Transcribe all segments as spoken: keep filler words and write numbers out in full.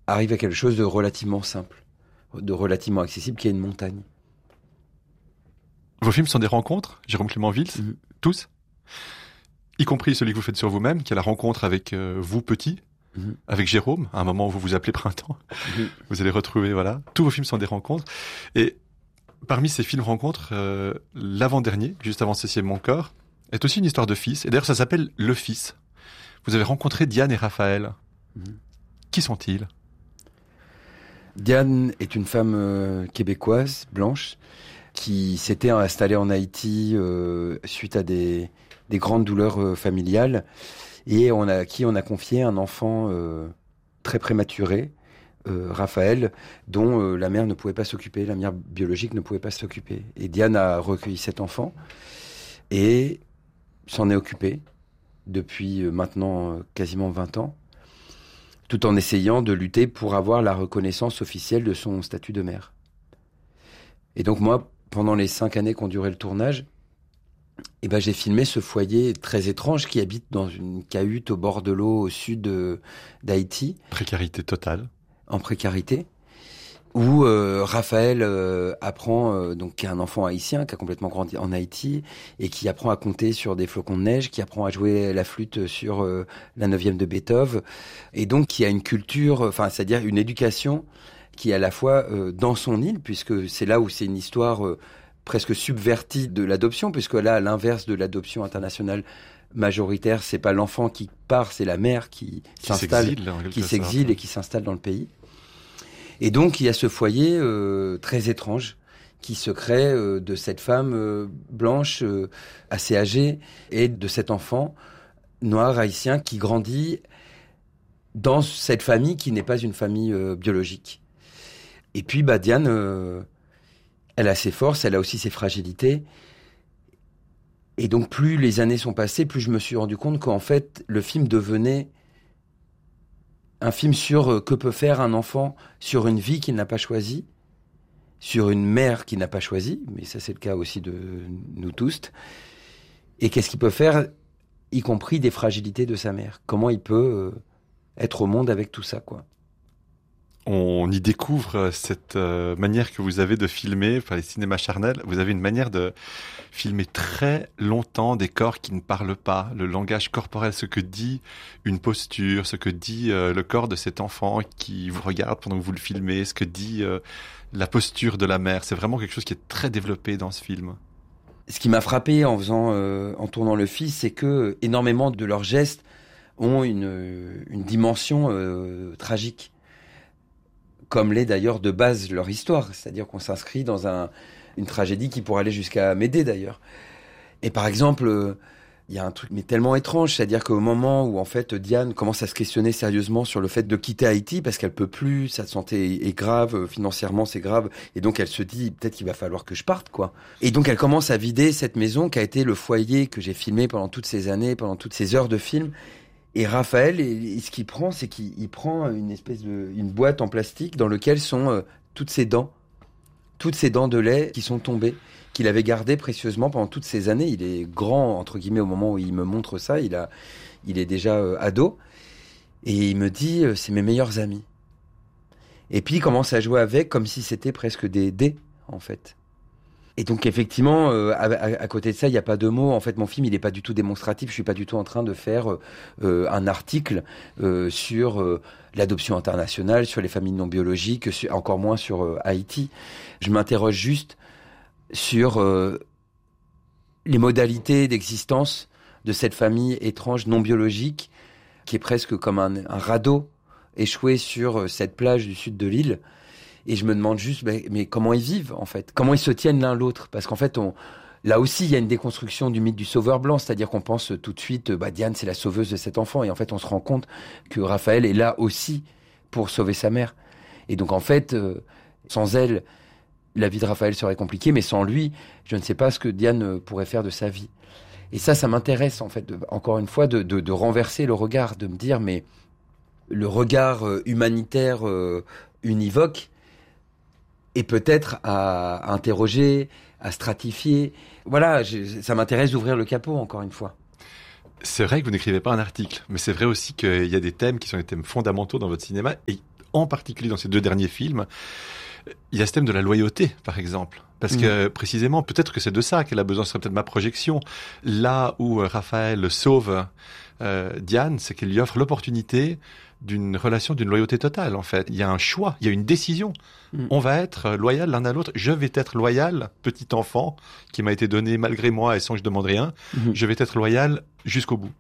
arrive à quelque chose de relativement simple, de relativement accessible, qui est une montagne. Vos films sont des rencontres, Jérôme Clément-Vils, mmh. tous, y compris celui que vous faites sur vous-même, qui est la rencontre avec euh, vous petit, mmh. avec Jérôme, à un moment où vous vous appelez Printemps. Mmh. Vous allez retrouver, voilà. Tous vos films sont des rencontres. Et parmi ces films rencontres, euh, l'avant-dernier, juste avant Ceci est mon corps, est aussi une histoire de fils. Et d'ailleurs, ça s'appelle Le Fils. Vous avez rencontré Diane et Raphaël. Mmh. Qui sont-ils ? Diane est une femme euh, québécoise, blanche, qui s'était installée en Haïti euh, suite à des, des grandes douleurs euh, familiales, et on a, à qui on a confié un enfant euh, très prématuré, euh, Raphaël, dont euh, la mère ne pouvait pas s'occuper, la mère biologique ne pouvait pas s'occuper. Et Diane a recueilli cet enfant et s'en est occupée depuis euh, maintenant euh, quasiment vingt ans, tout en essayant de lutter pour avoir la reconnaissance officielle de son statut de mère. Et donc moi, pendant les cinq années qu'ont duré le tournage, eh ben, j'ai filmé ce foyer très étrange qui habite dans une cahute au bord de l'eau au sud de, d'Haïti. Précarité totale. En précarité. Où euh, Raphaël euh, apprend, euh, donc qui est un enfant haïtien, qui a complètement grandi en Haïti, et qui apprend à compter sur des flocons de neige, qui apprend à jouer la flûte sur euh, la neuvième de Beethoven, et donc qui a une culture, enfin, c'est-à-dire une éducation qui est à la fois euh, dans son île, puisque c'est là où c'est une histoire euh, presque subvertie de l'adoption, puisque là, à l'inverse de l'adoption internationale majoritaire, c'est pas l'enfant qui part, c'est la mère qui, qui s'installe, s'exile, qui s'exile et qui s'installe dans le pays. Et donc, il y a ce foyer euh, très étrange qui se crée euh, de cette femme euh, blanche euh, assez âgée et de cet enfant noir haïtien qui grandit dans cette famille qui n'est pas une famille euh, biologique. Et puis, bah, Diane, euh, elle a ses forces, elle a aussi ses fragilités. Et donc, plus les années sont passées, plus je me suis rendu compte qu'en fait, le film devenait un film sur euh, que peut faire un enfant sur une vie qu'il n'a pas choisie, sur une mère qu'il n'a pas choisie, mais ça c'est le cas aussi de nous tous, et qu'est-ce qu'il peut faire, y compris des fragilités de sa mère. Comment il peut euh, être au monde avec tout ça, quoi. On y découvre cette euh, manière que vous avez de filmer, enfin les cinémas charnels. Vous avez une manière de filmer très longtemps des corps qui ne parlent pas, le langage corporel, ce que dit une posture, ce que dit euh, le corps de cet enfant qui vous regarde pendant que vous le filmez, ce que dit euh, la posture de la mère. C'est vraiment quelque chose qui est très développé dans ce film. Ce qui m'a frappé en faisant, euh, en tournant Le Fils, c'est que énormément de leurs gestes ont une, une dimension euh, tragique. Comme l'est d'ailleurs de base leur histoire, c'est-à-dire qu'on s'inscrit dans un, une tragédie qui pourrait aller jusqu'à m'aider d'ailleurs. Et par exemple, euh, il y a un truc mais tellement étrange, c'est-à-dire qu'au moment où en fait Diane commence à se questionner sérieusement sur le fait de quitter Haïti parce qu'elle peut plus, sa santé est grave, financièrement c'est grave, et donc elle se dit peut-être qu'il va falloir que je parte, quoi. Et donc elle commence à vider cette maison qui a été le foyer que j'ai filmé pendant toutes ces années, pendant toutes ces heures de film. Et Raphaël, et, et ce qu'il prend, c'est qu'il il prend une espèce de, une boîte en plastique dans laquelle sont euh, toutes ses dents, toutes ses dents de lait qui sont tombées, qu'il avait gardées précieusement pendant toutes ces années. Il est grand, entre guillemets, au moment où il me montre ça. Il a, il est déjà euh, ado. Et il me dit, euh, c'est mes meilleurs amis. Et puis il commence à jouer avec comme si c'était presque des dés, en fait. Et donc effectivement, euh, à, à, à côté de ça, il n'y a pas de mots. En fait, mon film, il n'est pas du tout démonstratif. Je suis pas du tout en train de faire euh, un article euh, sur euh, l'adoption internationale, sur les familles non biologiques, sur, encore moins sur euh, Haïti. Je m'interroge juste sur euh, les modalités d'existence de cette famille étrange non biologique, qui est presque comme un, un radeau échoué sur euh, cette plage du sud de l'île. Et je me demande juste, mais, mais comment ils vivent, en fait? Comment ils se tiennent l'un l'autre? Parce qu'en fait, on, là aussi, il y a une déconstruction du mythe du sauveur blanc, c'est-à-dire qu'on pense tout de suite, bah, Diane, c'est la sauveuse de cet enfant. Et en fait, on se rend compte que Raphaël est là aussi pour sauver sa mère. Et donc, en fait, euh, sans elle, la vie de Raphaël serait compliquée, mais sans lui, je ne sais pas ce que Diane pourrait faire de sa vie. Et ça, ça m'intéresse, en fait, de, encore une fois, de, de, de renverser le regard, de me dire, mais le regard euh, humanitaire euh, univoque, et peut-être à interroger, à stratifier. Voilà, je, ça m'intéresse d'ouvrir le capot, encore une fois. C'est vrai que vous n'écrivez pas un article, mais c'est vrai aussi qu'il y a des thèmes qui sont des thèmes fondamentaux dans votre cinéma. Et en particulier dans ces deux derniers films, il y a ce thème de la loyauté, par exemple. Parce mmh. que, précisément, peut-être que c'est de ça qu'elle a besoin, ce serait peut-être ma projection. Là où euh, Raphaël sauve euh, Diane, c'est qu'elle lui offre l'opportunité d'une relation, d'une loyauté totale, en fait. Il y a un choix, il y a une décision. Mmh. On va être loyal l'un à l'autre. Je vais être loyal, petit enfant, qui m'a été donné malgré moi et sans que je demande rien. Mmh. Je vais être loyal jusqu'au bout.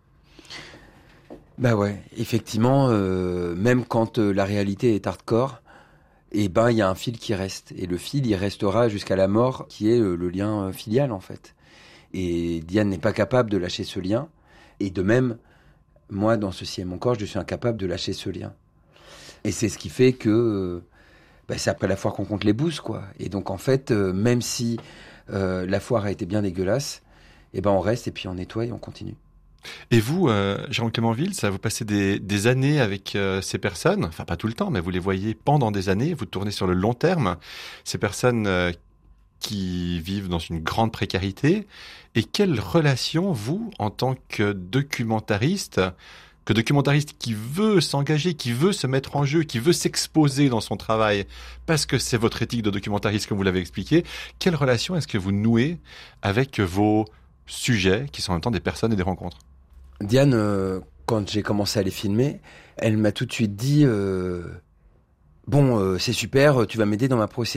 Bah ouais, effectivement, euh, même quand euh, la réalité est hardcore, et ben il y a un fil qui reste, et le fil il restera jusqu'à la mort, qui est le, le lien filial en fait. Et Diane n'est pas capable de lâcher ce lien, et de même, moi dans Ceci est mon corps, je suis incapable de lâcher ce lien. Et c'est ce qui fait que euh, ben, c'est après la foire qu'on compte les bouses, quoi. Et donc en fait, euh, même si euh, la foire a été bien dégueulasse, et ben on reste et puis on nettoie et on continue. Et vous, euh, Jérôme Clémenville, ça vous passez des, des années avec euh, ces personnes, enfin pas tout le temps, mais vous les voyez pendant des années, vous tournez sur le long terme, ces personnes euh, qui vivent dans une grande précarité. Et quelle relation, vous, en tant que documentariste, que documentariste qui veut s'engager, qui veut se mettre en jeu, qui veut s'exposer dans son travail, parce que c'est votre éthique de documentariste, comme vous l'avez expliqué, quelle relation est-ce que vous nouez avec vos sujets, qui sont en même temps des personnes et des rencontres ? Diane, euh, quand j'ai commencé à les filmer, elle m'a tout de suite dit euh, « Bon, euh, c'est super, tu vas m'aider dans ma procédure. »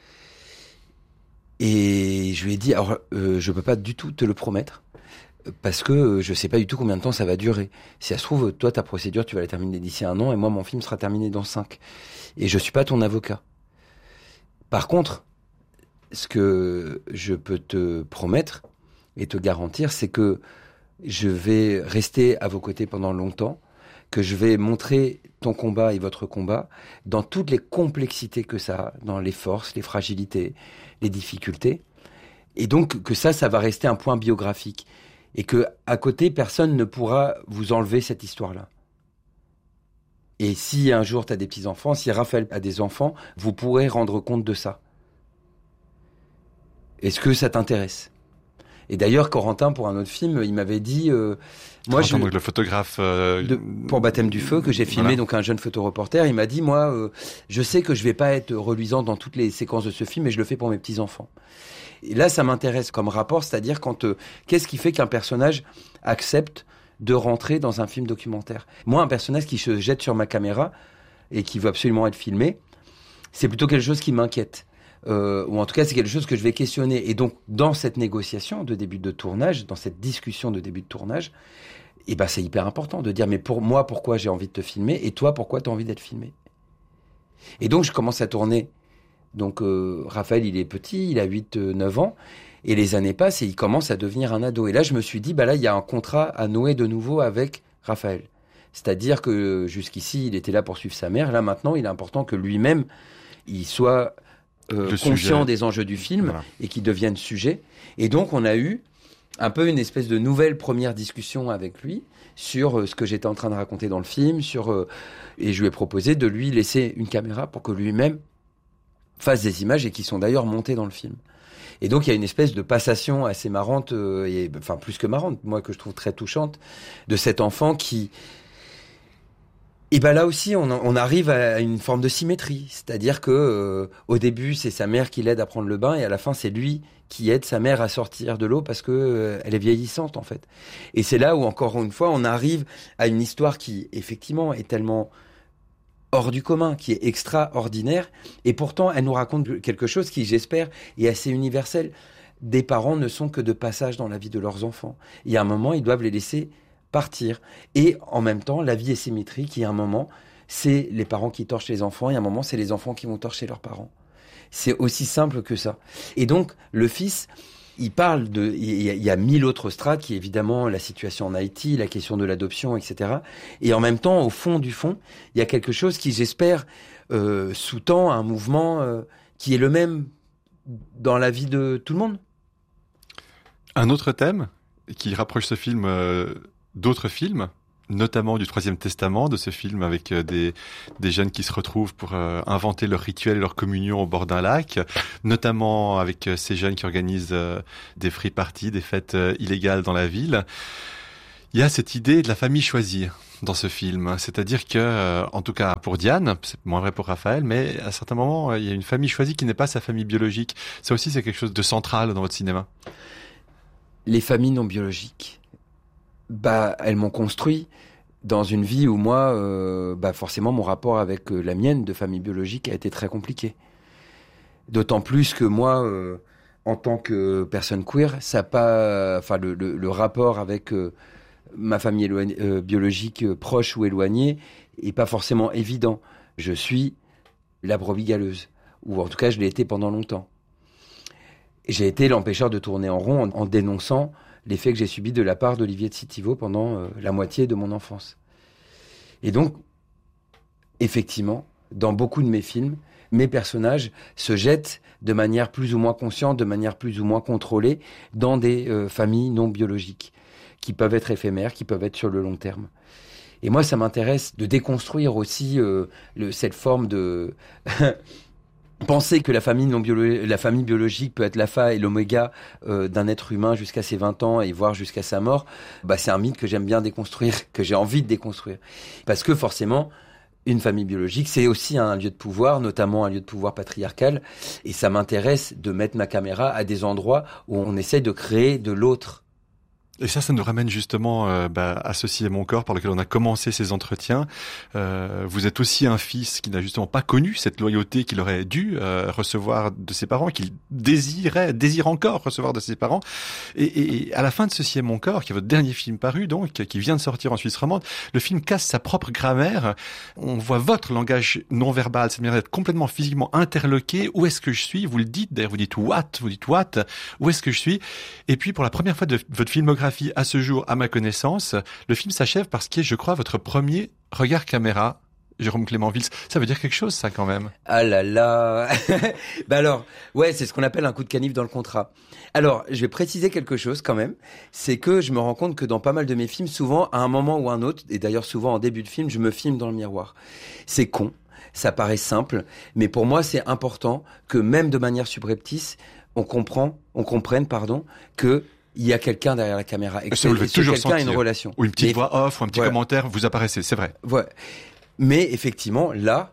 Et je lui ai dit « Alors, euh, je peux pas du tout te le promettre, parce que euh, je sais pas du tout combien de temps ça va durer. Si ça se trouve, toi, ta procédure, tu vas la terminer d'ici un an, et moi, mon film sera terminé dans cinq. Et je suis pas ton avocat. Par contre, ce que je peux te promettre et te garantir, c'est que je vais rester à vos côtés pendant longtemps, que je vais montrer ton combat et votre combat dans toutes les complexités que ça a, dans les forces, les fragilités, les difficultés. Et donc que ça, ça va rester un point biographique. Et que à côté, personne ne pourra vous enlever cette histoire-là. Et si un jour tu as des petits-enfants, si Raphaël a des enfants, vous pourrez rendre compte de ça. Est-ce que ça t'intéresse ? Et d'ailleurs, Corentin, pour un autre film, il m'avait dit... Euh, moi, je, donc le photographe... Euh, de, pour Baptême du Feu, que j'ai filmé, voilà. Donc un jeune photoreporter, il m'a dit, moi, euh, je sais que je vais pas être reluisant dans toutes les séquences de ce film, mais je le fais pour mes petits-enfants. Et là, ça m'intéresse comme rapport, c'est-à-dire quand euh, qu'est-ce qui fait qu'un personnage accepte de rentrer dans un film documentaire ? Moi, un personnage qui se jette sur ma caméra et qui veut absolument être filmé, c'est plutôt quelque chose qui m'inquiète. Euh, ou en tout cas, c'est quelque chose que je vais questionner. Et donc, dans cette négociation de début de tournage, dans cette discussion de début de tournage, eh ben, c'est hyper important de dire, mais pour moi, pourquoi j'ai envie de te filmer ? Et toi, pourquoi tu as envie d'être filmé ? Et donc, je commence à tourner. Donc, euh, Raphaël, il est petit, il a huit neuf ans. Et les années passent et il commence à devenir un ado. Et là, je me suis dit, bah là, il y a un contrat à nouer de nouveau avec Raphaël. C'est-à-dire que jusqu'ici, il était là pour suivre sa mère. Là, maintenant, il est important que lui-même, il soit... Euh, conscient sujet. Des enjeux du film, voilà. Et qui deviennent sujet. Et donc, on a eu un peu une espèce de nouvelle première discussion avec lui sur euh, ce que j'étais en train de raconter dans le film, sur, euh, et je lui ai proposé de lui laisser une caméra pour que lui-même fasse des images et qui sont d'ailleurs montées dans le film. Et donc, il y a une espèce de passation assez marrante, euh, et, enfin, plus que marrante, moi, que je trouve très touchante, de cet enfant qui... Et ben là aussi, on, on arrive à une forme de symétrie, c'est-à-dire que euh, au début, c'est sa mère qui l'aide à prendre le bain, et à la fin, c'est lui qui aide sa mère à sortir de l'eau parce que euh, elle est vieillissante en fait. Et c'est là où encore une fois, on arrive à une histoire qui effectivement est tellement hors du commun, qui est extraordinaire, et pourtant, elle nous raconte quelque chose qui, j'espère, est assez universel. Des parents ne sont que de passage dans la vie de leurs enfants. Il y a un moment, ils doivent les laisser partir. Et en même temps, la vie est symétrique. Il y a un moment, c'est les parents qui torchent les enfants. Il y a un moment, c'est les enfants qui vont torcher leurs parents. C'est aussi simple que ça. Et donc, le fils, il parle de... Il y a, il y a mille autres strates, qui est évidemment la situation en Haïti, la question de l'adoption, et cetera. Et en même temps, au fond du fond, il y a quelque chose qui, j'espère, euh, sous-tend un mouvement euh, qui est le même dans la vie de tout le monde. Un autre thème qui rapproche ce film... Euh... d'autres films, notamment du Troisième Testament, de ce film avec euh, des, des jeunes qui se retrouvent pour euh, inventer leur rituel et leur communion au bord d'un lac, notamment avec euh, ces jeunes qui organisent euh, des free parties, des fêtes euh, illégales dans la ville. Il y a cette idée de la famille choisie. dans ce film. C'est-à-dire que, euh, en tout cas pour Diane, c'est moins vrai pour Raphaël, mais à certains moments, il y a une famille choisie qui n'est pas sa famille biologique. Ça aussi, c'est quelque chose de central dans votre cinéma. Les familles non biologiques, bah, elles m'ont construit dans une vie où moi, euh, bah, forcément, mon rapport avec euh, la mienne de famille biologique a été très compliqué. D'autant plus que moi, euh, en tant que personne queer, ça a pas, enfin, le, le, le rapport avec euh, ma famille éloignée, euh, biologique euh, proche ou éloignée est pas forcément évident. Je suis la brebis galeuse, ou en tout cas, je l'ai été pendant longtemps. J'ai été l'empêcheur de tourner en rond en, en dénonçant les faits que j'ai subis de la part d'Olivier de Sitivo pendant euh, la moitié de mon enfance. Et donc, effectivement, dans beaucoup de mes films, mes personnages se jettent de manière plus ou moins consciente, de manière plus ou moins contrôlée, dans des euh, familles non biologiques, qui peuvent être éphémères, qui peuvent être sur le long terme. Et moi, ça m'intéresse de déconstruire aussi euh, le, cette forme de... Penser que la famille, non biolo- la famille biologique peut être l'alpha et l'oméga euh, d'un être humain jusqu'à ses vingt ans et voire jusqu'à sa mort, bah, c'est un mythe que j'aime bien déconstruire, que j'ai envie de déconstruire. Parce que forcément, une famille biologique, c'est aussi un lieu de pouvoir, notamment un lieu de pouvoir patriarcal. Et ça m'intéresse de mettre ma caméra à des endroits où on essaie de créer de l'autre. Et ça, ça nous ramène justement euh, bah, à Ceci est mon corps, par lequel on a commencé ces entretiens. Euh, vous êtes aussi un fils qui n'a justement pas connu cette loyauté qu'il aurait dû euh, recevoir de ses parents, qu'il désirait, désire encore recevoir de ses parents. Et, et à la fin de Ceci est mon corps, qui est votre dernier film paru, donc, qui vient de sortir en Suisse romande, le film casse sa propre grammaire. On voit votre langage non-verbal, cette manière d'être complètement physiquement interloqué. Où est-ce que je suis? Vous le dites, d'ailleurs, vous dites what, vous dites what, où est-ce que je suis? Et puis, pour la première fois de votre filmographie, à ce jour, à ma connaissance, le film s'achève par ce qui est, je crois, votre premier regard caméra, Jérôme Clément Vils. Ça veut dire quelque chose, ça, quand même. Ah là là. Bah alors, ouais, c'est ce qu'on appelle un coup de canif dans le contrat. Alors, je vais préciser quelque chose quand même. C'est que je me rends compte que dans pas mal de mes films, souvent, à un moment ou un autre, et d'ailleurs souvent en début de film, je me filme dans le miroir. C'est con. Ça paraît simple. Mais pour moi, c'est important que même de manière subreptice, on comprend, on comprenne, pardon, que il y a quelqu'un derrière la caméra et que ça, vous le ce, faites toujours quelqu'un a sentir. une relation. Ou une petite Mais, voix off, ou un petit ouais. commentaire, vous apparaissez, c'est vrai. Ouais. Mais effectivement, là,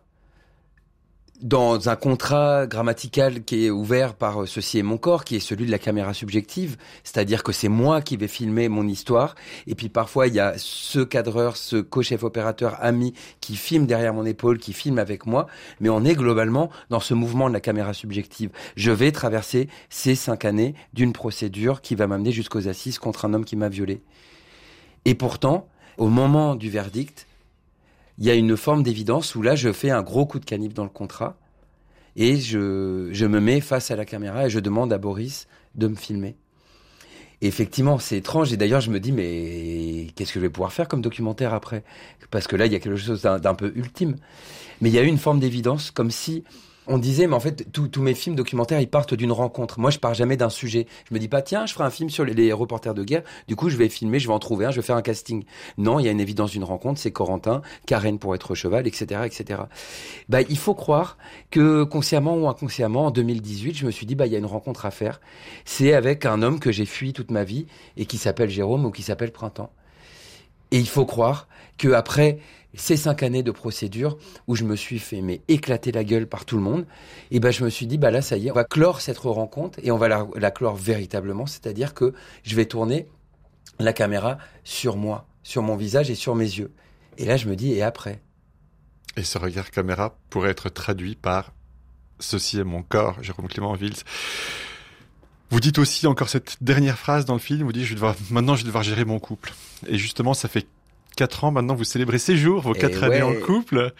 dans un contrat grammatical qui est ouvert par Ceci est mon corps, qui est celui de la caméra subjective, c'est-à-dire que c'est moi qui vais filmer mon histoire, et puis parfois il y a ce cadreur, ce co-chef opérateur ami qui filme derrière mon épaule, qui filme avec moi, mais on est globalement dans ce mouvement de la caméra subjective. Je vais traverser ces cinq années d'une procédure qui va m'amener jusqu'aux assises contre un homme qui m'a violé. Et pourtant, au moment du verdict, il y a une forme d'évidence où là, je fais un gros coup de canif dans le contrat et je, je me mets face à la caméra et je demande à Boris de me filmer. Et effectivement, c'est étrange. Et d'ailleurs, je me dis, mais qu'est-ce que je vais pouvoir faire comme documentaire après? Parce que là, il y a quelque chose d'un, d'un peu ultime. Mais il y a eu une forme d'évidence, comme si on disait, mais en fait, tous mes films documentaires, ils partent d'une rencontre. Moi, je pars jamais d'un sujet. Je me dis pas, tiens, je ferai un film sur les, les reporters de guerre. Du coup, je vais filmer, je vais en trouver un, je vais faire un casting. Non, il y a une évidence d'une rencontre. C'est Corentin, Karen pour être cheval, et cetera, et cetera. Bah, il faut croire que consciemment ou inconsciemment, en deux mille dix-huit, je me suis dit, bah, il y a une rencontre à faire. C'est avec un homme que j'ai fui toute ma vie et qui s'appelle Jérôme ou qui s'appelle Printemps. Et il faut croire que après ces cinq années de procédure où je me suis fait mais éclater la gueule par tout le monde, et ben je me suis dit bah là ça y est, on va clore cette rencontre et on va la, la clore véritablement, c'est-à-dire que je vais tourner la caméra sur moi, sur mon visage et sur mes yeux. Et là je me dis et après. Et ce regard caméra pourrait être traduit par Ceci est mon corps, Jérôme Clément Vils. Vous dites aussi encore cette dernière phrase dans le film, vous dites je vais devoir, maintenant je vais devoir gérer mon couple. Et justement, ça fait quatre ans maintenant, vous célébrez ces jours, vos quatre ouais. années en couple.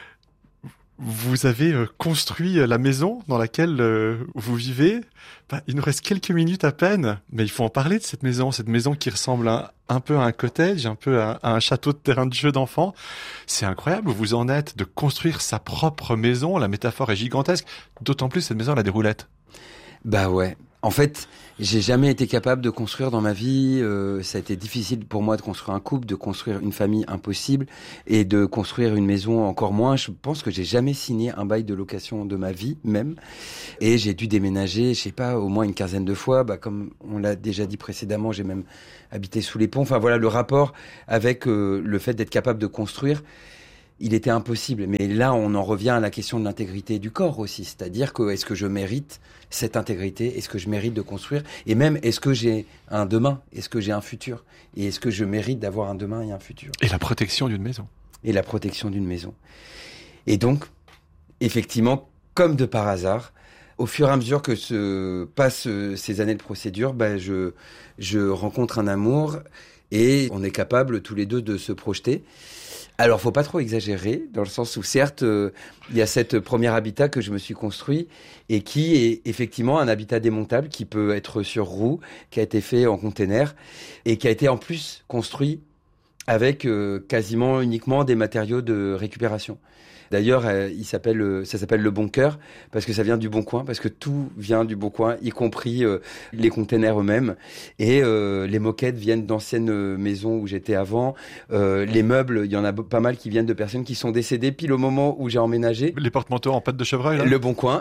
Vous avez euh, construit la maison dans laquelle euh, vous vivez. Bah, il nous reste quelques minutes à peine, mais il faut en parler de cette maison, cette maison qui ressemble un, un peu à un cottage, un peu à, à un château de terrain de jeu d'enfants. C'est incroyable où vous en êtes de construire sa propre maison. La métaphore est gigantesque. D'autant plus, cette maison, elle a des roulettes. Bah ouais. En fait, j'ai jamais été capable de construire dans ma vie. Euh, ça a été difficile pour moi de construire un couple, de construire une famille, impossible, et de construire une maison encore moins. Je pense que j'ai jamais signé un bail de location de ma vie même, et j'ai dû déménager, je sais pas, au moins une quinzaine de fois. Bah, comme on l'a déjà dit précédemment, j'ai même habité sous les ponts. Enfin voilà, le rapport avec euh, le fait d'être capable de construire, il était impossible. Mais là, on en revient à la question de l'intégrité du corps aussi. C'est-à-dire que est-ce que je mérite cette intégrité? Est-ce que je mérite de construire? Et même, est-ce que j'ai un demain? Est-ce que j'ai un futur? Et est-ce que je mérite d'avoir un demain et un futur? Et la protection d'une maison. Et la protection d'une maison. Et donc, effectivement, comme de par hasard, au fur et à mesure que se passent ces années de procédure, bah, je, je rencontre un amour et on est capable tous les deux de se projeter. Alors, faut pas trop exagérer, dans le sens où, certes, euh, il y a cette première habitat que je me suis construit et qui est effectivement un habitat démontable qui peut être sur roue, qui a été fait en container et qui a été en plus construit avec euh, quasiment uniquement des matériaux de récupération. D'ailleurs, euh, il s'appelle, euh, ça s'appelle le Bon Cœur parce que ça vient du Bon Coin, parce que tout vient du Bon Coin, y compris euh, les containers eux-mêmes. Et euh, les moquettes viennent d'anciennes maisons où j'étais avant. Euh, les meubles, il y en a pas mal qui viennent de personnes qui sont décédées pile au moment où j'ai emménagé. Les porte-manteaux en pâte de chevreuil, là. Le Bon Coin.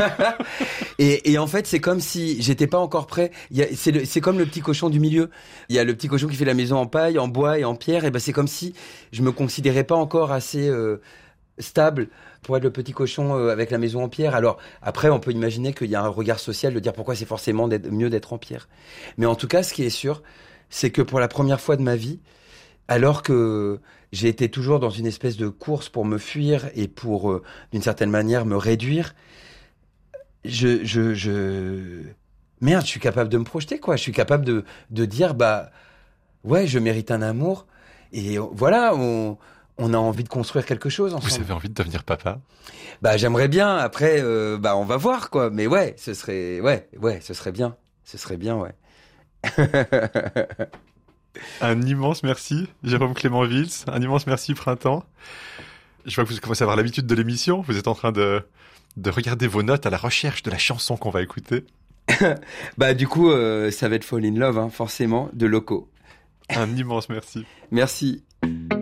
et, et en fait, c'est comme si j'étais pas encore prêt. Il y a, c'est, le, c'est comme le petit cochon du milieu. Il y a le petit cochon qui fait la maison en paille, en bois et en pierre. Et ben c'est comme si je me considérais pas encore assez euh, stable pour être le petit cochon euh, avec la maison en pierre. Alors après, on peut imaginer qu'il y a un regard social de dire pourquoi c'est forcément d'être, mieux d'être en pierre. Mais en tout cas, ce qui est sûr, c'est que pour la première fois de ma vie, alors que j'ai été toujours dans une espèce de course pour me fuir et pour, euh, d'une certaine manière, me réduire, je, je, je, merde, je suis capable de me projeter, quoi. Je suis capable de, de dire, bah, ouais, je mérite un amour. Et voilà, on, on a envie de construire quelque chose ensemble. Vous avez envie de devenir papa? Bah, j'aimerais bien. Après, euh, bah, on va voir, quoi. Mais ouais, ce serait, ouais, ouais, ce serait bien. Ce serait bien, ouais. Un immense merci, Jérôme Clément Vils. Un immense merci, Printemps. Je vois que vous commencez à avoir l'habitude de l'émission. Vous êtes en train de, de regarder vos notes à la recherche de la chanson qu'on va écouter. Bah, du coup, euh, ça va être Fall in Love, hein, forcément, de Loco. Un immense merci. Merci.